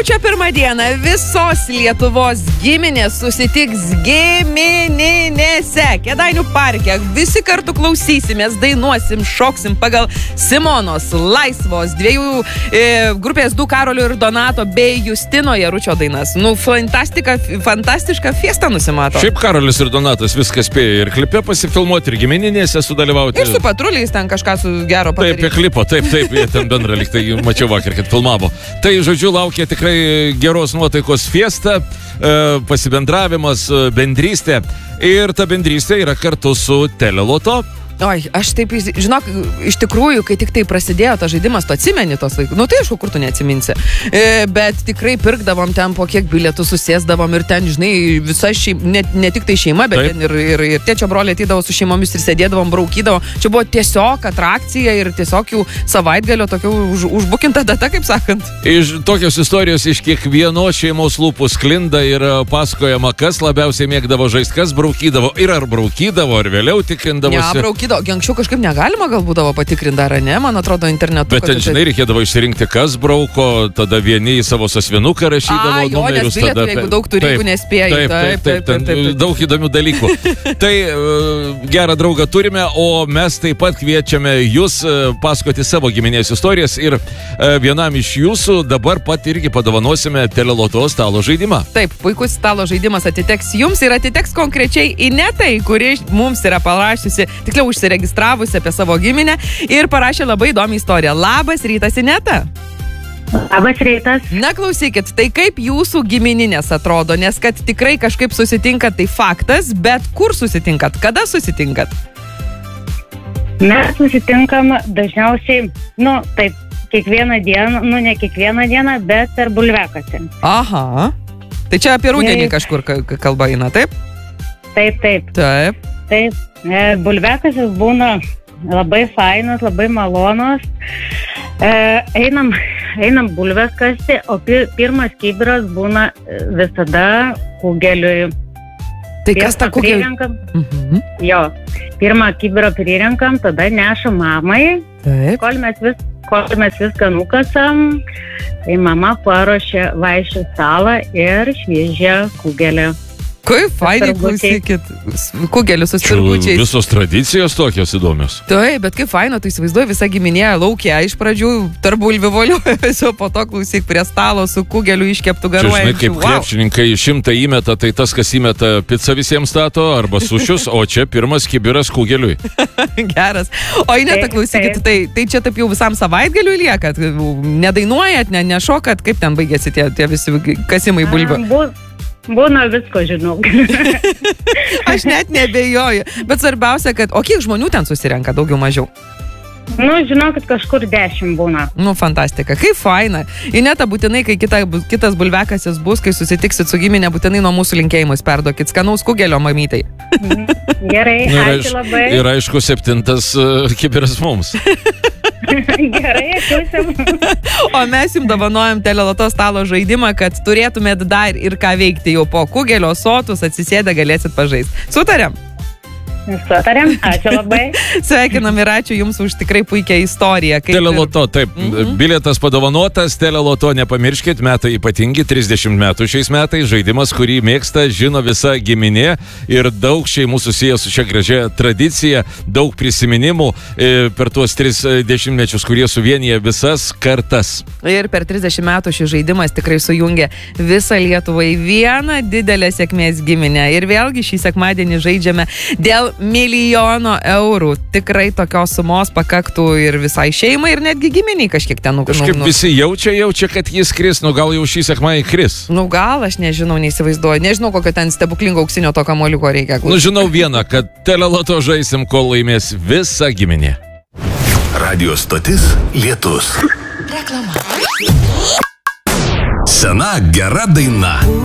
Rugpjūčio 1 dieną visos Lietuvos giminės susitiks gimininėse Kėdainių parke. Visi kartu klausysimės, dainuosim, šoksim pagal Simonos, Laisvos, dviejų grupės 2 Karolio ir Donato bei Justino Jaručio dainas. Fantastiška fiesta nusimato. Šiaip Karolis ir Donatas viską spėjo ir klipe pasifilmuoti, ir gimininėse sudalyvauti. Ir su patruliais ten kažką su gero padaryti. Taip, klipo, taip, jie ten bendra, lyg tai mačiau vakar, kad filmavo. Tai, žodžiu, laukia tikrai geros nuotaikos fiesta, pasibendravimas, bendrystė. Ir ta bendrystė yra kartu su Teleloto. Oi, aš taip, žinok, iš tikrųjų, kai tik tai prasidėjo tas žaidimas, tu atsimeni tos laikus. Nu tai aišku, kur tu neatsiminsi. Bet tikrai pirkdavom ten po kiek bilietų, susėsdavom ir ten, žinai, visa šeima, ne tik tai šeima, bet ten ir tėčio broliai ateidavo su šeimomis ir sėdėdavom, braukydavom. Čia buvo tiesiog atrakcija ir tiesiog jų savaitgalio tokia užbukinta data, kaip sakant. Iš tokios istorijos iš kiekvienos šeimos lūpų sklinda ir pasakojama, kas labiausiai mėgdavo žaisti, kas braukydavo ir ar braukydavo, ar vėliau tikrindavosi. Anksčiau kažkaip negalima gal būdavo patikrinti dar, ne? Man atrodo internetu. Bet ten, žinai, reikėdavo išsirinkti, kas brauko, tada vieni į savo sąsvinuką rašydavo numerius. Nes bilietų, jeigu daug turi, jeigu nespėjai. Taip. Daug įdomių dalykų. Tai gerą draugą turime, o mes taip pat kviečiame jūs pasakoti savo giminės istorijas ir vienam iš jūsų dabar pat irgi padovanosime Teleloto stalo žaidimą. Taip, puikus stalo žaidimas atiteks jums ir atiteks konkrečiai Inetai, kuri mums yra parašiusi, tiksliau užsiregistravusi apie savo giminę ir parašė labai įdomią istoriją. Labas rytas, Ineta. Labas rytas. Na, klausykit, tai kaip jūsų gimininės atrodo, nes kad tikrai kažkaip susitinkat, tai faktas, bet kur susitinkat, kada susitinkat? Mes susitinkam dažniausiai, taip, kiekvieną dieną, ne kiekvieną dieną, bet per bulviakasį. Aha. Tai čia apie rudenį kažkur kalba eina, taip? Taip. Bulviakasis būna labai fainas, labai malonus. Einam bulves kasti, o pirmas kibiras būna visada kugeliui. Tai kas ta kugelį? Jo, pirmą kibirą prirenkam, tada nešam mamai. Taip. Kol mes viską nukasam, tai mama paruošia vaišių stalą ir šviežią kugelį. Kaip fainai, klausykit, kugelį su spirgučiais. Visos tradicijos tokios įdomios. Taip, bet kaip faino, tu įsivaizduoji, visa giminė laukia iš pradžių tarp bulvių voliuojasi, o po to klausyk prie stalo su kugeliu iškeptų garuojančių. Čia, žinai, kaip krepšininkai 100 įmeta, tai tas, kas įmeta pizzą visiems stato, arba sušius, o čia pirmas kibiras kugeliui. Geras. O Ineta, klausykit, tai čia taip jau visam savaitgaliui liekat? Nedainuojat, nešokat, kaip ten baigėsi tie visi kasimai bulvių? Būna visko, žinok. Aš net nebejoju. Bet svarbiausia, kad... O kiek žmonių ten susirenka, daugiau mažiau? Žinokit, kažkur 10 būna. Fantastika. Kaip faina. Ineta, būtinai, kai kitas bulviakasis bus, kai susitiksit su giminė, būtinai nuo mūsų linkėjimus perduokit. Skanaus kugelio mamytai. Gerai, ačiū labai. Ir aišku, 7 kibiras mums. Gerai, ačiūsim. O mes jums dovanojam Teleloto stalo žaidimą, kad turėtumėt dar ir ką veikti jau po kugelio sotus, atsisėdę galėsit pažaisti. Sutariam? Sutariam, ačiū labai. Sveikinam ir ačiū jums už tikrai puikią istoriją. Teleloto, taip, bilietas padovanotas, Teleloto nepamirškit, metai ypatingi, 30 metų šiais metais, žaidimas, kurį mėgsta, žino visa giminė ir daug šeimų susijęs su šia gražia tradicija, daug prisiminimų per tuos 30 mečius, kurie suvienyje visas kartas. Ir per 30 metų šis žaidimas tikrai sujungia visą Lietuvą į vieną didelę sėkmės giminę. Ir vėlgi šį sekmadienį žaidžiame dėl 1 milijono eurų. Tikrai tokios sumos pakaktų ir visai šeimai, ir netgi giminiai kažkiek ten Kažkaip visi jaučia, kad jis kris, gal jau šį sekmąjį kris. Gal, aš nežinau, neįsivaizduoju. Nežinau, kokio ten stebuklingo auksinio to kamuoliuko reikia. Žinau vieną, kad Teleloto žaisim, kol laimės visa giminė. Radio stotis Lietus. Reklama. Sena gera daina.